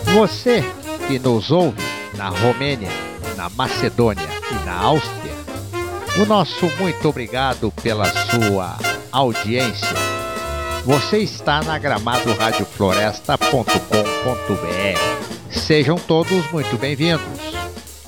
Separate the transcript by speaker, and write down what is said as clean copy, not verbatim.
Speaker 1: Você que nos ouve na Romênia, na Macedônia e na Áustria, o nosso muito obrigado pela sua audiência. Você está na gramadoradiofloresta.com.br. Sejam todos muito bem-vindos.